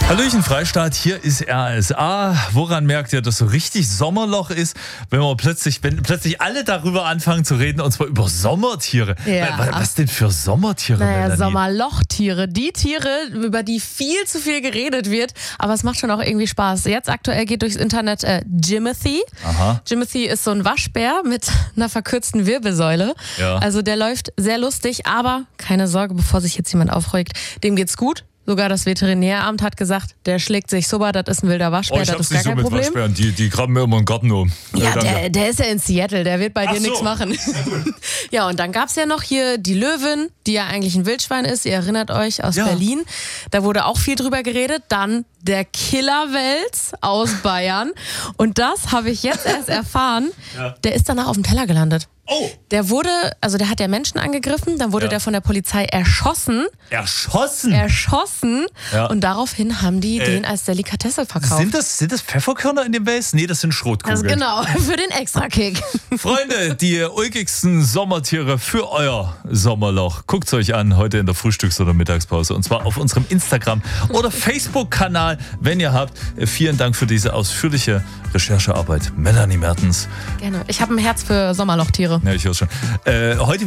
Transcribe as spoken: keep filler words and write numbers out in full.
Hallöchen Freistaat, hier ist R S A. Woran merkt ihr, dass so richtig Sommerloch ist, wenn man plötzlich, wenn plötzlich alle darüber anfangen zu reden, und zwar über Sommertiere. Ja. Was, was denn für Sommertiere, Naja, Melanie? Sommerlochtiere. Die Tiere, über die viel zu viel geredet wird, aber es macht schon auch irgendwie Spaß. Jetzt aktuell geht durchs Internet äh, Jimothy. Aha. Jimothy ist so ein Waschbär mit einer verkürzten Wirbelsäule. Ja. Also der läuft sehr lustig, aber keine Sorge, bevor sich jetzt jemand aufregt, dem geht's gut. Sogar das Veterinäramt hat gesagt, der schlägt sich super, das ist ein wilder Waschbär, Oh, ich das hab's ist gar nicht so kein mit Problem. Waschbären, die, die graben mir immer einen Garten um. Ja, danke. der, der ist ja in Seattle, der wird bei Ach dir so. nichts machen. Ja, und dann gab's ja noch hier die Löwin, die ja eigentlich ein Wildschwein ist, ihr erinnert euch, aus Ja. Berlin. Da wurde auch viel drüber geredet. Dann der Killerwels aus Bayern. Und das habe ich jetzt erst erfahren, Ja. der ist danach auf dem Teller gelandet. Oh, Der wurde, also der hat ja Menschen angegriffen, dann wurde Ja. der von der Polizei erschossen, erschossen. erschossen Ja. und daraufhin haben die Äh, den als Delikatesse verkauft. Sind das, sind das Pfefferkörner in dem Wels? Nee, das sind Also Schrotkugeln. genau, für den Extrakick. Freunde, die ulkigsten Sommertiere für euer Sommerloch. Guckt es euch an, heute in der Frühstücks- oder Mittagspause. Und zwar auf unserem Instagram- oder Facebook-Kanal, wenn ihr habt. Vielen Dank für diese ausführliche Recherchearbeit. Melanie Mertens. Gerne. Ich habe ein Herz für Sommerlochtiere. Ja, ich höre schon. Äh, heute